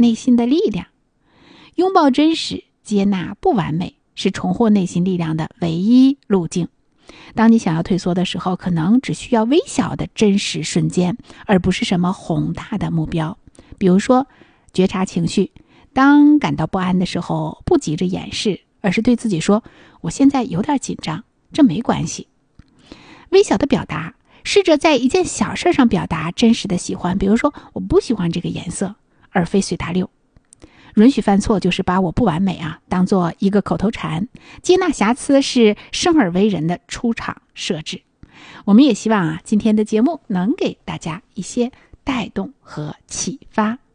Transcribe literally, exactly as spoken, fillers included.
内心的力量。拥抱真实，接纳不完美，是重获内心力量的唯一路径。当你想要退缩的时候，可能只需要微小的真实瞬间，而不是什么宏大的目标。比如说，觉察情绪，当感到不安的时候，不急着掩饰，而是对自己说，我现在有点紧张，这没关系。微小的表达，试着在一件小事上表达真实的喜欢，比如说，我不喜欢这个颜色，而非随大溜。允许犯错，就是把我不完美啊当做一个口头禅，接纳瑕疵是生而为人的出场设置。我们也希望啊，今天的节目能给大家一些带动和启发。